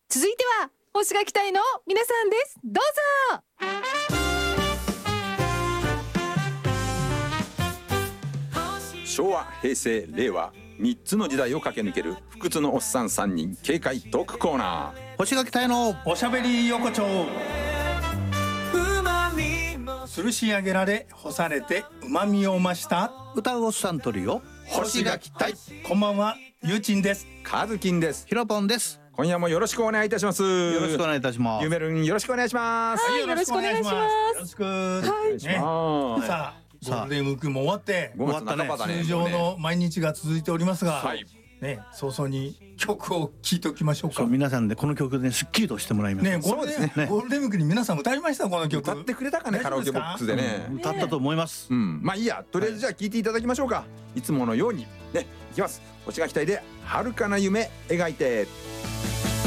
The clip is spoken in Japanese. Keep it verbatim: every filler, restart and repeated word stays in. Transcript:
続いては星が期待の皆さんです。どうぞ。 昭和、平成、令和みっつの時代を駆け抜ける不屈のおっさんさんにん軽快トークコーナー、 星が期待のおしゃべり横丁。吊るし上げられ干されて旨味を増した歌うおっさんトリオ、 星が期待。 こんばんは、ゆうちんです。 カズキンです。 ひろぽんです。 今夜もよろしくお願いいたします。 よろしくお願いいたします。 ゆめるんよろしくお願いします。 はい、よろしくお願いします。 よろしく。 はいね、さあゴールデンウィークも終わってごがつなかばだね。 通常の毎日が続いておりますが、 はいね、早々に曲を聴いておきましょうか。 そう、皆さんでこの曲でスッキリとしてもらいます。 ね、ゴールデン、ね、ゴールデンウィークに皆さん歌いましたこの曲。 歌ってくれたかね、カラオケボックスでね。 うん、歌ったと思います。 うん、まあいいや、とりあえずじゃあ聴いていただきましょうか。いつものようにね、いきます。星が期待で遥かな夢描いて。